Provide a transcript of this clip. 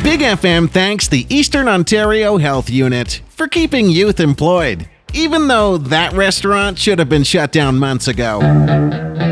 Big FM thanks the Eastern Ontario Health Unit for keeping youth employed, even though that restaurant should have been shut down months ago.